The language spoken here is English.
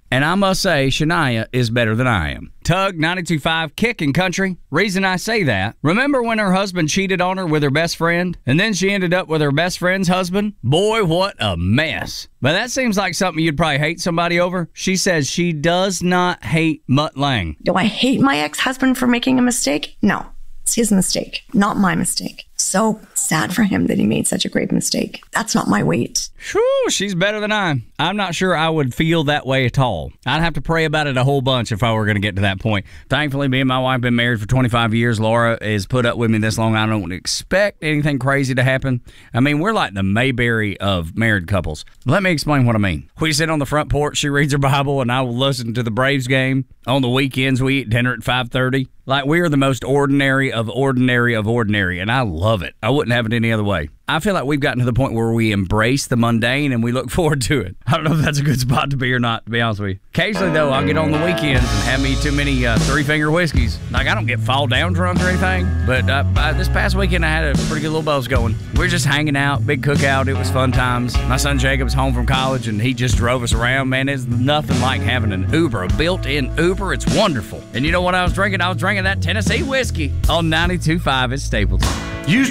And I must say, Shania is better than I am. Tug 92.5 Kicking Country. Reason I say that, remember when her husband cheated on her with her best friend? And then she ended up with her best friend's husband? Boy, what a mess. But that seems like something you'd probably hate somebody over. She says she does not hate Mutt Lange. Do I hate my ex-husband for making a mistake? No. It's his mistake, not my mistake. So sad for him that he made such a grave mistake. That's not my weight. Whew, she's better than I am. I'm not sure I would feel that way at all. I'd have to pray about it a whole bunch if I were going to get to that point. Thankfully, me and my wife have been married for 25 years. Laura has put up with me this long. I don't expect anything crazy to happen. I mean, we're like the Mayberry of married couples. Let me explain what I mean. We sit on the front porch, she reads her Bible, and I will listen to the Braves game. On the weekends, we eat dinner at 5:30. Like, we are the most ordinary of ordinary of ordinary, and I love it. I wouldn't have it any other way. I feel like we've gotten to the point where we embrace the mundane and we look forward to it. I don't know if that's a good spot to be or not, to be honest with you. Occasionally, though, I'll get on the weekends and have me too many three-finger whiskeys. Like, I don't get fall down drunk or anything, but this past weekend, I had a pretty good little buzz going. We were just hanging out, big cookout. It was fun times. My son Jacob's home from college, and he just drove us around. Man, it's nothing like having an Uber, a built-in Uber. It's wonderful. And you know what I was drinking? I was drinking that Tennessee whiskey on 92.5 at Stapleton.